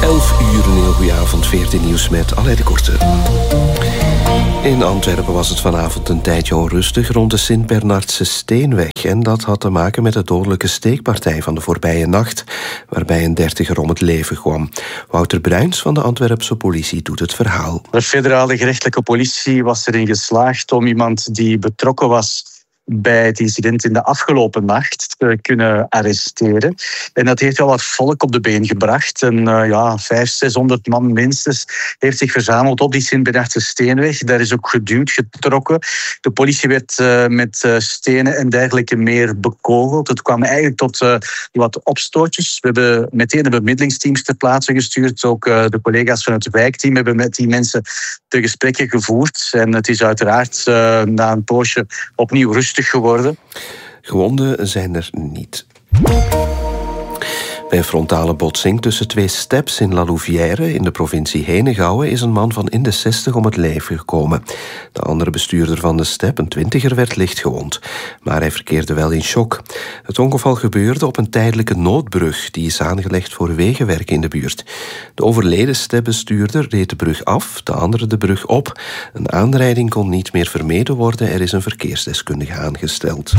11 uur, een heel goede avond, 14 nieuws met Alain de Korte. In Antwerpen was het vanavond een tijdje onrustig rond de Sint-Bernardse Steenweg. En dat had te maken met de dodelijke steekpartij van de voorbije nacht, waarbij een 30er om het leven kwam. Wouter Bruins van de Antwerpse politie doet het verhaal. De federale gerechtelijke politie was erin geslaagd om iemand die betrokken was bij het incident in de afgelopen nacht te kunnen arresteren. En dat heeft wel wat volk op de been gebracht. En 500-600 man minstens heeft zich verzameld op die Sint-Bernardse Steenweg. Daar is ook geduwd, getrokken. De politie werd met stenen en dergelijke meer bekogeld. Het kwam eigenlijk tot wat opstootjes. We hebben meteen de bemiddelingsteams ter plaatse gestuurd. Ook de collega's van het wijkteam hebben met die mensen de gesprekken gevoerd. En het is uiteraard na een poosje opnieuw rustig geworden. Gewonden zijn er niet. Bij een frontale botsing tussen twee steps in La Louvière in de provincie Henegouwen is een man van in de 60 om het leven gekomen. De andere bestuurder van de step, een 20er, werd licht gewond, maar hij verkeerde wel in shock. Het ongeval gebeurde op een tijdelijke noodbrug die is aangelegd voor wegenwerk in de buurt. De overleden stepbestuurder reed de brug af, de andere de brug op. Een aanrijding kon niet meer vermeden worden, er is een verkeersdeskundige aangesteld.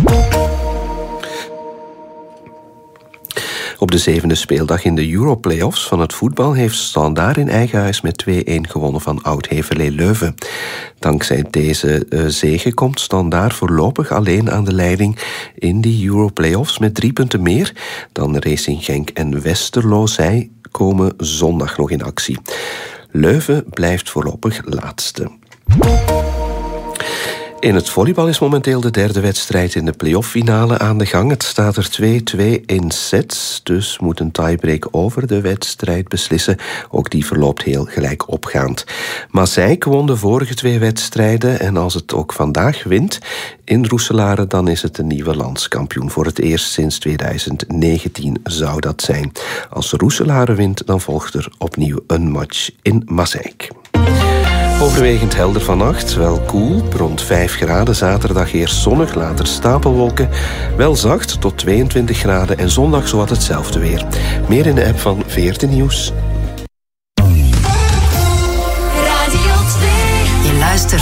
Op de 7e speeldag in de Europlayoffs van het voetbal heeft Standaard in eigen huis met 2-1 gewonnen van Oud-Heverlee Leuven. Dankzij deze zege komt Standaard voorlopig alleen aan de leiding in die Europlayoffs met 3 punten meer dan Racing Genk en Westerlo. Zij komen zondag nog in actie. Leuven blijft voorlopig laatste. In het volleybal is momenteel de derde wedstrijd in de play-off-finale aan de gang. Het staat er 2-2 in sets, dus moet een tiebreak over de wedstrijd beslissen. Ook die verloopt heel gelijk opgaand. Maaseik won de vorige 2 wedstrijden en als het ook vandaag wint in Roeselare, dan is het een nieuwe landskampioen. Voor het eerst sinds 2019 zou dat zijn. Als Roeselare wint, dan volgt er opnieuw een match in Maaseik. Overwegend helder vannacht, wel koel, rond 5 graden. Zaterdag eerst zonnig, later stapelwolken. Wel zacht, tot 22 graden en zondag zowat hetzelfde weer. Meer in de app van VRT Nieuws.